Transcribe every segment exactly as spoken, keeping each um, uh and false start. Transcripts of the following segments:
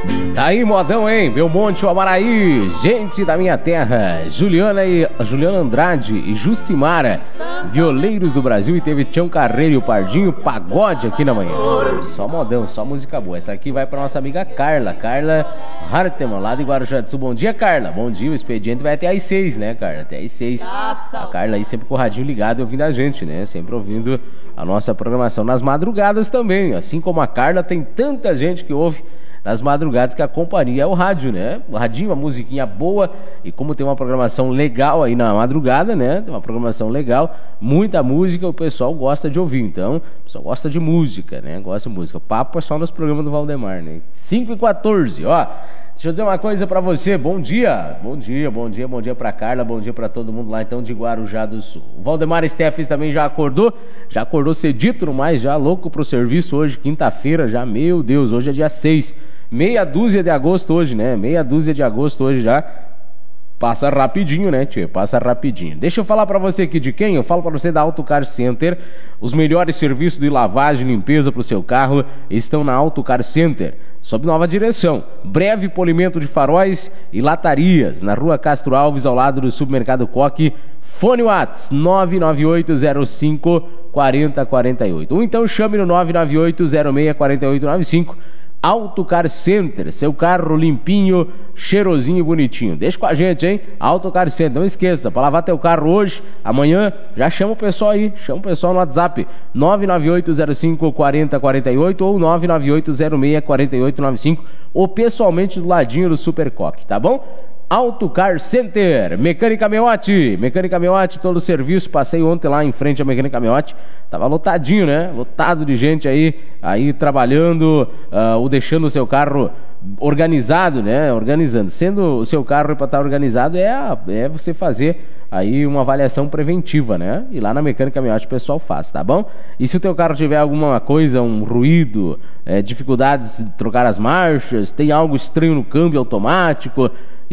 Tá aí, modão, hein? Belmonte, o Amaraí, gente da minha terra, Juliana e Juliana Andrade e Jucimara, violeiros do Brasil, e teve Tião Carreiro e o Pardinho, pagode aqui na manhã. Só modão, só música boa. Essa aqui vai pra nossa amiga Carla, Carla Hartemann, lá de Guarujá do Sul. Bom dia, Carla. Bom dia, o expediente vai até às seis, né, Carla? Até às seis. A Carla aí sempre com o radinho ligado e ouvindo a gente, né? Sempre ouvindo a nossa programação nas madrugadas também. Assim como a Carla, tem tanta gente que ouve nas madrugadas que a companhia é o rádio, né? O radinho, uma musiquinha boa, e como tem uma programação legal aí na madrugada, né? Tem uma programação legal, muita música, o pessoal gosta de ouvir. Então, o pessoal gosta de música, né? Gosta de música. O papo é só nos programas do Valdemar, né? cinco e quatorze, ó. Deixa eu dizer uma coisa pra você. Bom dia, bom dia, bom dia, bom dia pra Carla, bom dia pra todo mundo lá então de Guarujá do Sul. O Valdemar Steffes também já acordou, já acordou cedito no mais, já louco pro serviço hoje, quinta-feira já, meu Deus, hoje é dia seis. Meia dúzia de agosto hoje, né? Meia dúzia de agosto hoje já. Passa rapidinho, né, tio? Passa rapidinho. Deixa eu falar pra você aqui de quem? Eu falo pra você da Autocar Center. Os melhores serviços de lavagem e limpeza pro seu carro estão na Autocar Center. Sob nova direção. Breve polimento de faróis e latarias. Na rua Castro Alves, ao lado do Supermercado Coque. Fone Whats nove nove oito zero cinco quatro zero quatro oito. Ou então chame no nove nove oito zero seis quatro oito nove cinco. Autocar Center, seu carro limpinho, cheirosinho e bonitinho. Deixa com a gente, hein? Autocar Center, não esqueça, para lavar teu carro hoje, amanhã, já chama o pessoal aí, chama o pessoal no WhatsApp, nove nove oito zero cinco quatro zero quatro oito ou nove nove oito zero seis quatro oito nove cinco, ou pessoalmente do ladinho do Super Coque, tá bom? Autocar Center, Mecânica Meotti, Mecânica Meotti, todo o serviço, passei ontem lá em frente à Mecânica Meotti, tava lotadinho, né, lotado de gente aí, aí trabalhando, uh, ou deixando o seu carro organizado, né, organizando, sendo o seu carro para estar organizado, é, é você fazer aí uma avaliação preventiva, né, e lá na Mecânica Meotti o pessoal faz, tá bom? E se o teu carro tiver alguma coisa, um ruído, é, dificuldades de trocar as marchas, tem algo estranho no câmbio automático,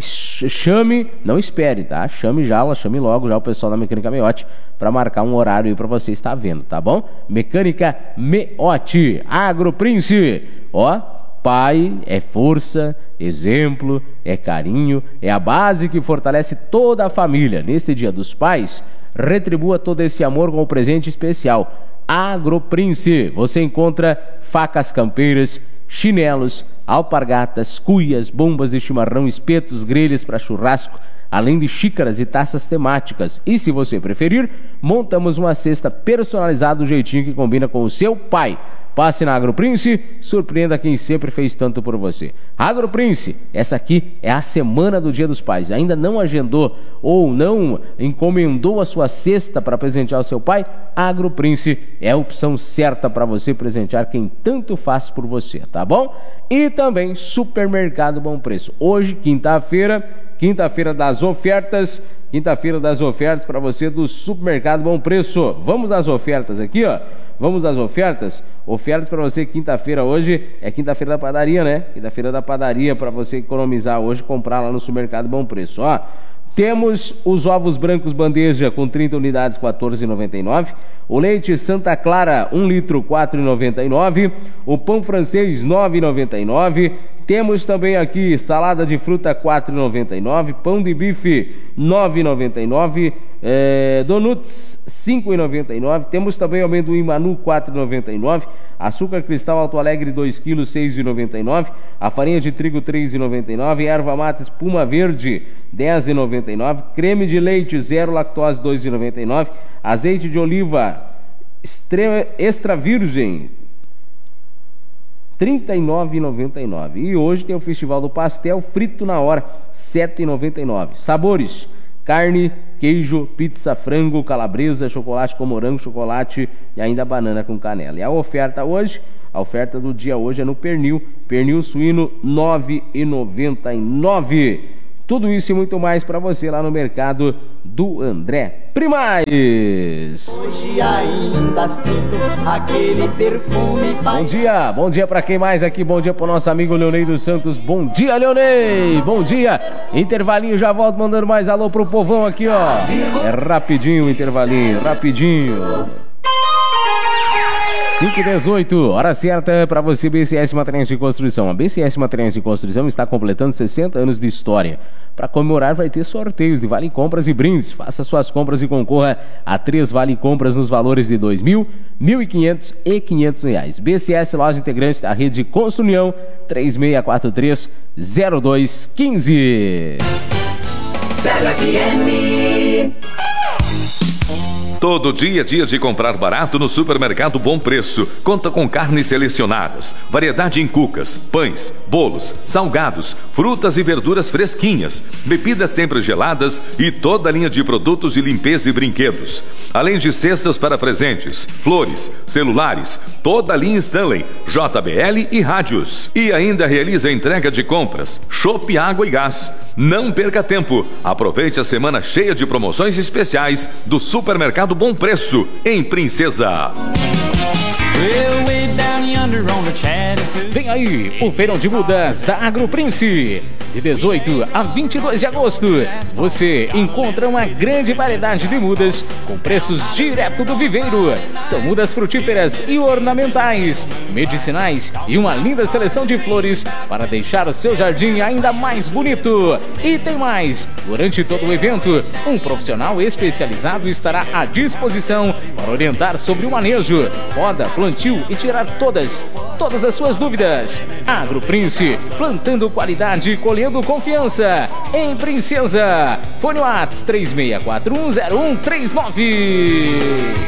chame, não espere, tá? Chame já, chame logo já o pessoal da Mecânica Meotti para marcar um horário aí para você estar vendo, tá bom? Mecânica Meotti, Agroprince, ó, pai é força, exemplo, é carinho, é a base que fortalece toda a família. Neste Dia dos Pais, retribua todo esse amor com um presente especial. Agroprince, você encontra facas campeiras, chinelos, alpargatas, cuias, bombas de chimarrão, espetos, grelhas para churrasco, além de xícaras e taças temáticas. E se você preferir, montamos uma cesta personalizada do jeitinho que combina com o seu pai. Passe na Agroprince, surpreenda quem sempre fez tanto por você. Agroprince, essa aqui é a semana do Dia dos Pais. Ainda não agendou ou não encomendou a sua cesta para presentear o seu pai? Agroprince é a opção certa para você presentear quem tanto faz por você, tá bom? E também Supermercado Bom Preço. Hoje, quinta-feira, quinta-feira das ofertas, quinta-feira das ofertas para você do Supermercado Bom Preço. Vamos às ofertas aqui, ó. Vamos às ofertas? Ofertas para você quinta-feira hoje, é quinta-feira da padaria, né? Quinta-feira da padaria para você economizar hoje, comprar lá no Supermercado Bom Preço, ó. Temos os ovos brancos bandeja com trinta unidades, quatorze reais e noventa e nove centavos. O leite Santa Clara, um litro, quatro reais e noventa e nove centavos. O pão francês, nove reais e noventa e nove centavos. Temos também aqui salada de fruta, quatro reais e noventa e nove centavos. Pão de bife, nove reais e noventa e nove centavos. É, donuts, cinco reais e noventa e nove centavos. Temos também amendoim Manu, quatro reais e noventa e nove centavos. Açúcar cristal Alto Alegre, dois quilos, seis reais e noventa e nove centavos. A farinha de trigo, três reais e noventa e nove centavos. Erva mate espuma verde, dez reais e noventa e nove centavos. Creme de leite zero lactose, dois reais e noventa e nove centavos. Azeite de oliva extra, extra virgem, trinta e nove reais e noventa e nove centavos. E hoje tem o Festival do Pastel frito na hora, sete reais e noventa e nove centavos. Sabores: carne, queijo, pizza, frango, calabresa, chocolate com morango, chocolate e ainda banana com canela. E a oferta hoje, a oferta do dia hoje é no pernil, pernil suíno, nove reais e noventa e nove centavos. Tudo isso e muito mais para você lá no mercado do André Primaz. Hoje ainda sinto aquele perfume. Bom dia, bom dia para quem mais aqui, bom dia para o nosso amigo Leonei dos Santos. Bom dia, Leonei, bom dia. Intervalinho, já volto mandando mais alô pro povão aqui, ó. É rapidinho o intervalinho, rapidinho. cinco e dezoito, hora certa para você, B C S Materiais de Construção. A B C S Materiais de Construção está completando sessenta anos de história. Para comemorar, vai ter sorteios de vale compras e brindes. Faça suas compras e concorra a três vale compras nos valores de dois mil, mil e quinhentos e quinhentos reais. B C S, loja integrante da rede Construnião, três seis quatro três, zero dois um cinco. Zero F M. Todo dia é dia de comprar barato no Supermercado Bom Preço. Conta com carnes selecionadas, variedade em cucas, pães, bolos, salgados, frutas e verduras fresquinhas, bebidas sempre geladas e toda a linha de produtos de limpeza e brinquedos. Além de cestas para presentes, flores, celulares, toda a linha Stanley, J B L e rádios. E ainda realiza a entrega de compras, chopp, água e gás. Não perca tempo. Aproveite a semana cheia de promoções especiais do Supermercado Bom Preço, em Princesa. Vem aí o Feirão de Mudas da AgroPrince. De dezoito a vinte e dois de agosto, você encontra uma grande variedade de mudas com preços direto do viveiro. São mudas frutíferas e ornamentais, medicinais e uma linda seleção de flores para deixar o seu jardim ainda mais bonito. E tem mais! Durante todo o evento, um profissional especializado estará à disposição para orientar sobre o manejo, poda, plantio e tirar todas, todas as suas dúvidas. AgroPrince, plantando qualidade e colhendo confiança. Em Princesa. Fone Whats três seis quatro um zero um três nove.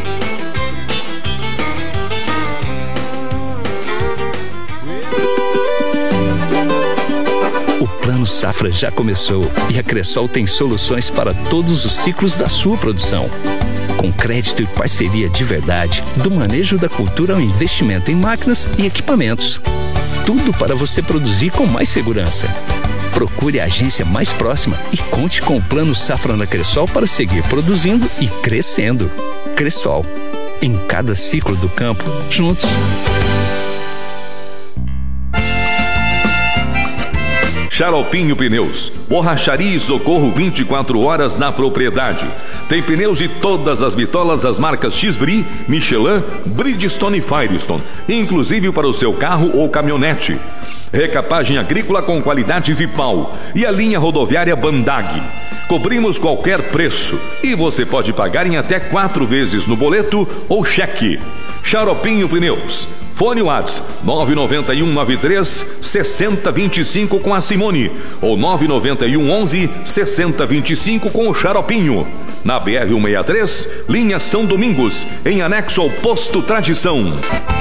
O Plano Safra já começou e a Cressol tem soluções para todos os ciclos da sua produção. Com crédito e parceria de verdade, do manejo da cultura ao investimento em máquinas e equipamentos. Tudo para você produzir com mais segurança. Procure a agência mais próxima e conte com o Plano Safra na Cressol para seguir produzindo e crescendo. Cressol, em cada ciclo do campo, juntos. Xaropinho Pneus, borracharia e socorro vinte e quatro horas na propriedade. Tem pneus de todas as bitolas das marcas X-Bri, Michelin, Bridgestone e Firestone, inclusive para o seu carro ou caminhonete. Recapagem agrícola com qualidade Vipal e a linha rodoviária Bandag. Cobrimos qualquer preço e você pode pagar em até quatro vezes no boleto ou cheque. Xaropinho Pneus. Fone Whats nove nove um nove três seis zero dois cinco com a Simone ou nove nove um onze seis zero dois cinco com o Xaropinho. Na B R cento e sessenta e três, linha São Domingos, em anexo ao Posto Tradição.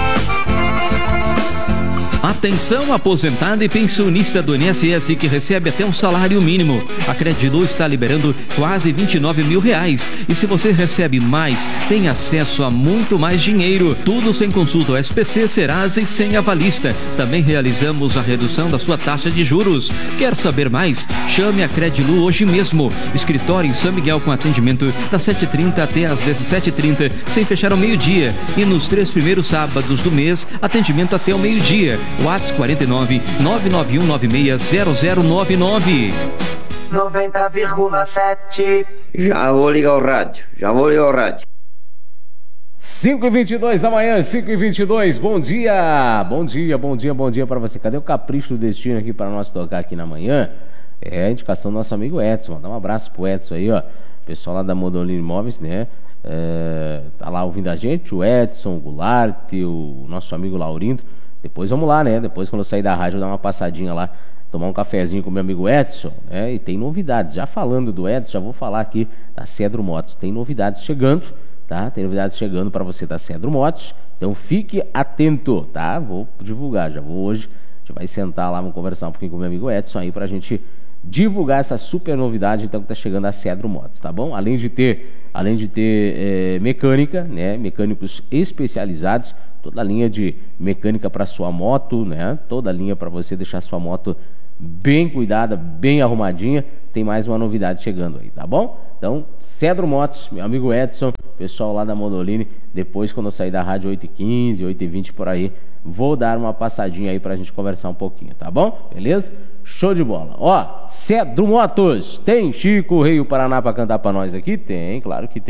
Atenção, aposentado e pensionista do I N S S que recebe até um salário mínimo. A Credilu está liberando quase vinte e nove mil reais. E se você recebe mais, tem acesso a muito mais dinheiro. Tudo sem consulta ao S P C, Serasa e sem avalista. Também realizamos a redução da sua taxa de juros. Quer saber mais? Chame a Credilu hoje mesmo. Escritório em São Miguel com atendimento das sete e trinta até às dezessete e trinta, sem fechar ao meio-dia. E nos três primeiros sábados do mês, atendimento até ao meio-dia. WhatsApp quarenta e nove, nove nove um nove seis zero zero nove nove. noventa vírgula sete. Já vou ligar o rádio, já vou ligar o rádio. cinco e vinte e dois da manhã, cinco e vinte e dois, bom dia, bom dia, bom dia, bom dia para você. Cadê o Capricho do Destino aqui para nós tocar aqui na manhã? É a indicação do nosso amigo Edson, dá um abraço pro Edson aí, ó, pessoal lá da Modolino Imóveis, né? É, tá lá ouvindo a gente, o Edson, o Goulart, o nosso amigo Laurindo. Depois vamos lá, né? Depois quando eu sair da rádio, eu dar uma passadinha lá, tomar um cafezinho com o meu amigo Edson, né? E tem novidades. Já falando do Edson, já vou falar aqui da Cedro Motos. Tem novidades chegando, tá? Tem novidades chegando para você da Cedro Motos. Então fique atento, tá? Vou divulgar, já vou hoje. A gente vai sentar lá, vamos conversar um pouquinho com o meu amigo Edson aí pra gente divulgar essa super novidade, então, que tá chegando a Cedro Motos, tá bom? Além de ter, além de ter é, mecânica, né? Mecânicos especializados, toda a linha de mecânica para sua moto, né? Toda a linha para você deixar sua moto bem cuidada, bem arrumadinha. Tem mais uma novidade chegando aí, tá bom? Então, Cedro Motos, meu amigo Edson, pessoal lá da Modoline. Depois, quando eu sair da rádio oito e quinze, oito e vinte por aí, vou dar uma passadinha aí pra gente conversar um pouquinho, tá bom? Beleza? Show de bola. Ó, Cedro Motos, tem Chico Rei o Paraná pra cantar pra nós aqui? Tem, claro que tem.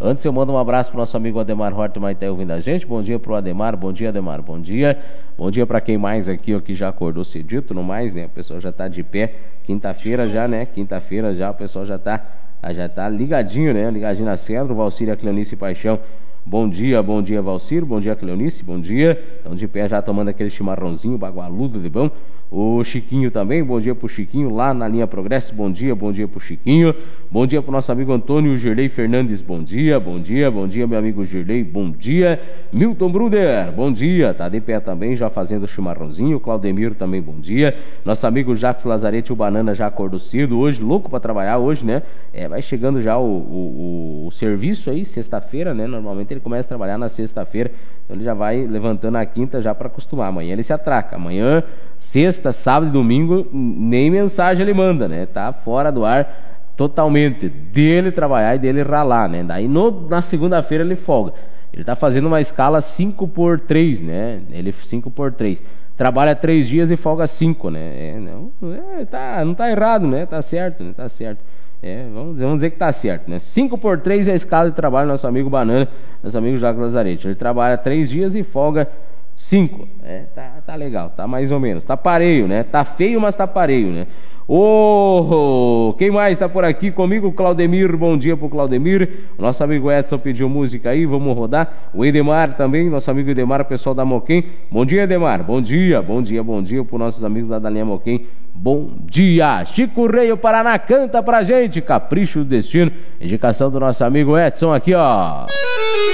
Antes eu mando um abraço pro nosso amigo Ademar Hortman, tá ouvindo a gente. Bom dia pro Ademar, bom dia Ademar, bom dia. Bom dia para quem mais aqui, ó, que já acordou cedito, no mais, né? O pessoal já tá de pé. Quinta-feira já, né? Quinta-feira já, o pessoal já tá, já tá ligadinho, né? Ligadinho na Centro, Valcírio, Cleonice Paixão. Bom dia, bom dia Valcírio, bom dia Cleonice, bom dia. Estão de pé já tomando aquele chimarrãozinho bagualudo de bom. O Chiquinho também, bom dia pro Chiquinho lá na linha Progresso, bom dia, bom dia pro Chiquinho. Bom dia pro nosso amigo Antônio Girley Fernandes, bom dia, bom dia, bom dia meu amigo Girley, bom dia. Milton Bruder, bom dia, tá de pé também já fazendo o chimarrãozinho. Claudemiro também, bom dia. Nosso amigo Jacques Lazarete, o Banana já acordou cedo hoje, louco pra trabalhar hoje, né? É, vai chegando já o, o, o, o serviço aí, sexta-feira, né? Normalmente ele começa a trabalhar na sexta-feira, então ele já vai levantando a quinta já pra acostumar. Amanhã ele se atraca, amanhã, sexta, sábado e domingo, nem mensagem ele manda, né? Tá fora do ar totalmente, dele trabalhar e dele ralar, né? Daí no, na segunda-feira ele folga. Ele tá fazendo uma escala cinco por três, né? Ele cinco por três. Trabalha três dias e folga cinco, né? É, não, é, tá, não tá errado, né? Tá certo, né? Tá certo. É, vamos, vamos dizer que tá certo, né? cinco por três é a escala de trabalho do nosso amigo Banana, nosso amigo Jacques Lazarete. Ele trabalha três dias e folga cinco. É, tá, tá legal, tá mais ou menos. Tá pareio, né? Tá feio, mas tá pareio, né? Oh, quem mais tá por aqui comigo? Claudemir, bom dia pro Claudemir. O nosso amigo Edson pediu música aí, vamos rodar. O Edemar também, nosso amigo Edemar, pessoal da Moquém. Bom dia, Edemar, bom dia, bom dia, bom dia pros nossos amigos lá da linha Moquém. Bom dia. Chico Rei, o Paraná canta pra gente. Capricho do Destino, indicação do nosso amigo Edson aqui, ó.